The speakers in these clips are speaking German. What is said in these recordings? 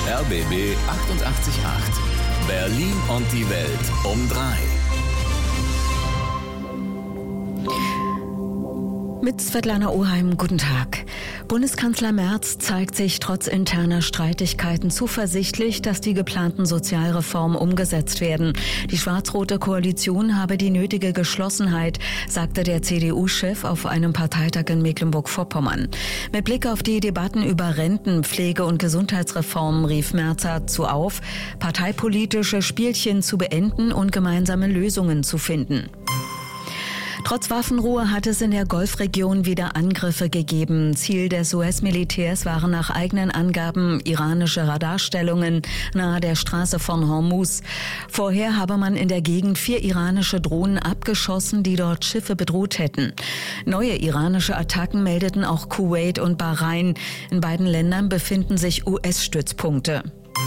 RBB 888. Berlin und die Welt um 3. Mit Svetlana Oheim, guten Tag. Bundeskanzler Merz zeigt sich trotz interner Streitigkeiten zuversichtlich, dass die geplanten Sozialreformen umgesetzt werden. Die schwarz-rote Koalition habe die nötige Geschlossenheit, sagte der CDU-Chef auf einem Parteitag in Mecklenburg-Vorpommern. Mit Blick auf die Debatten über Renten-, Pflege- und Gesundheitsreformen rief Merz dazu auf, parteipolitische Spielchen zu beenden und gemeinsame Lösungen zu finden. Trotz Waffenruhe hat es in der Golfregion wieder Angriffe gegeben. Ziel des US-Militärs waren nach eigenen Angaben iranische Radarstellungen nahe der Straße von Hormuz. Vorher habe man in der Gegend 4 iranische Drohnen abgeschossen, die dort Schiffe bedroht hätten. Neue iranische Attacken meldeten auch Kuwait und Bahrain. In beiden Ländern befinden sich US-Stützpunkte.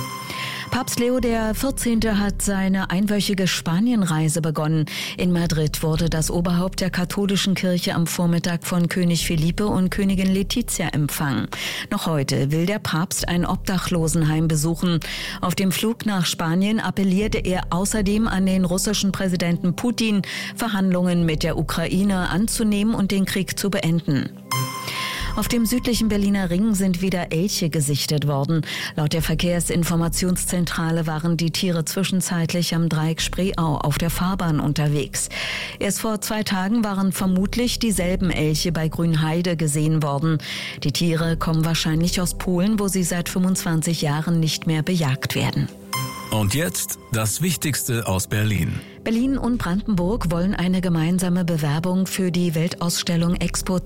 Papst Leo XIV. Hat seine einwöchige Spanienreise begonnen. In Madrid wurde das Oberhaupt der katholischen Kirche am Vormittag von König Felipe und Königin Letizia empfangen. Noch heute will der Papst ein Obdachlosenheim besuchen. Auf dem Flug nach Spanien appellierte er außerdem an den russischen Präsidenten Putin, Verhandlungen mit der Ukraine anzunehmen und den Krieg zu beenden. Auf dem südlichen Berliner Ring sind wieder Elche gesichtet worden. Laut der Verkehrsinformationszentrale waren die Tiere zwischenzeitlich am Dreieck Spreeau auf der Fahrbahn unterwegs. Erst vor 2 Tagen waren vermutlich dieselben Elche bei Grünheide gesehen worden. Die Tiere kommen wahrscheinlich aus Polen, wo sie seit 25 Jahren nicht mehr bejagt werden. Und jetzt das Wichtigste aus Berlin. Berlin und Brandenburg wollen eine gemeinsame Bewerbung für die Weltausstellung Expo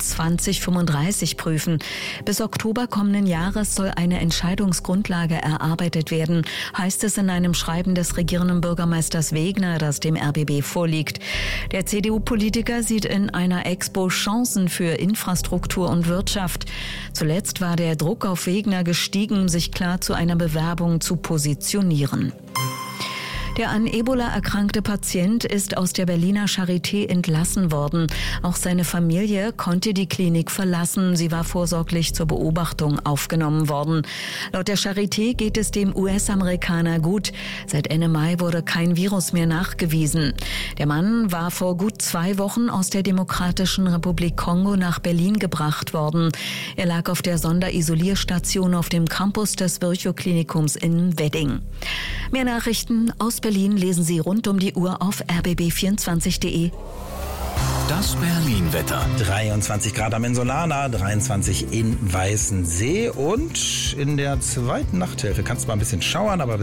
2035 prüfen. Bis Oktober kommenden Jahres soll eine Entscheidungsgrundlage erarbeitet werden, heißt es in einem Schreiben des regierenden Bürgermeisters Wegner, das dem RBB vorliegt. Der CDU-Politiker sieht in einer Expo Chancen für Infrastruktur und Wirtschaft. Zuletzt war der Druck auf Wegner gestiegen, sich klar zu einer Bewerbung zu positionieren. Der an Ebola erkrankte Patient ist aus der Berliner Charité entlassen worden. Auch seine Familie konnte die Klinik verlassen. Sie war vorsorglich zur Beobachtung aufgenommen worden. Laut der Charité geht es dem US-Amerikaner gut. Seit Ende Mai wurde kein Virus mehr nachgewiesen. Der Mann war vor gut 2 Wochen aus der Demokratischen Republik Kongo nach Berlin gebracht worden. Er lag auf der Sonderisolierstation auf dem Campus des Virchow-Klinikums in Wedding. Mehr Nachrichten aus Berlin lesen Sie rund um die Uhr auf rbb24.de. Das Berlin-Wetter. 23 Grad am Insulaner, 23 in Weißensee und in der zweiten Nachthälfte kann es mal ein bisschen schauern, aber